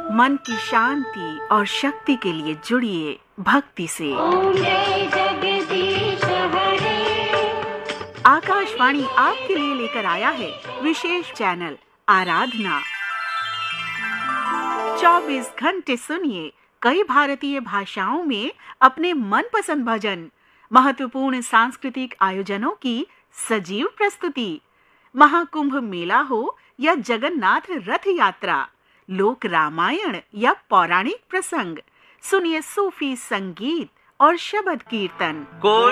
मन की शांति और शक्ति के लिए जुड़िए भक्ति से। आकाशवाणी आपके लिए लेकर आया है विशेष चैनल आराधना। 24 घंटे सुनिए कई भारतीय भाषाओं में अपने मनपसंद भजन, महत्वपूर्ण सांस्कृतिक आयोजनों की सजीव प्रस्तुति, महाकुंभ मेला हो या जगन्नाथ रथ यात्रा, लोक रामायण या पौराणिक प्रसंग, सुनिए सूफी संगीत और शबद कीर्तन।